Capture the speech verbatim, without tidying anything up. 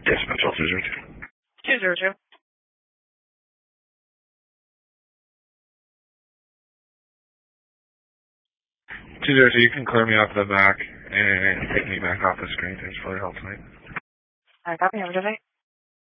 Yes, Metro two zero two. two zero two. two zero two, you can clear me off the back and take me back off the screen. Thanks for your help tonight. All right, copy. Have a good night.